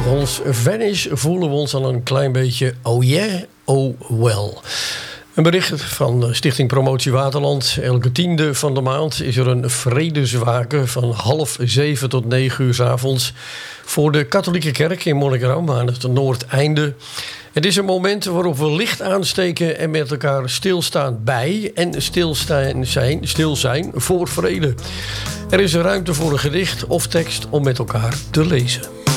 Ons vanish voelen we ons al een klein beetje oh yeah, oh well. Een bericht van de Stichting Promotie Waterland. Elke 10e van de maand is er een vredeswaken van 6:30 tot 9:00 's avonds voor de katholieke kerk in Monnikendam aan het Noordeinde. Het is een moment waarop we licht aansteken en met elkaar stilstaan bij en stil zijn voor vrede. Er is ruimte voor een gedicht of tekst om met elkaar te lezen.